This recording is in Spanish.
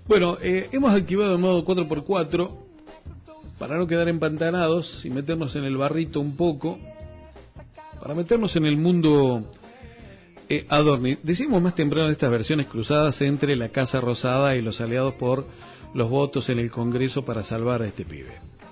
Bueno, hemos activado el modo 4x4 para no quedar empantanados y meternos en el barrito un poco, para meternos en el mundo Adorni. Decimos más temprano de estas versiones cruzadas entre la Casa Rosada y los aliados por los votos en el Congreso para salvar a este pibe.